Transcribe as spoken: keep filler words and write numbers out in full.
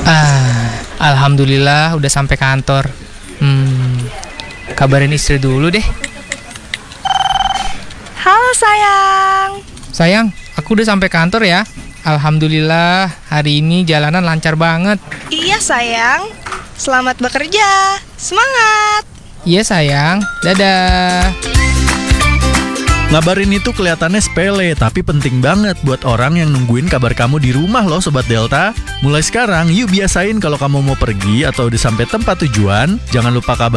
Ah, alhamdulillah udah sampai kantor. Hmm, kabarin istri dulu deh. Halo sayang. Sayang, aku udah sampai kantor ya. Alhamdulillah, hari ini jalanan lancar banget. Iya sayang. Selamat bekerja. Semangat. Iya sayang, dadah. Ngabarin itu kelihatannya sepele, tapi penting banget buat orang yang nungguin kabar kamu di rumah loh Sobat Delta. Mulai sekarang, yuk biasain kalau kamu mau pergi atau udah sampai tempat tujuan, jangan lupa kabar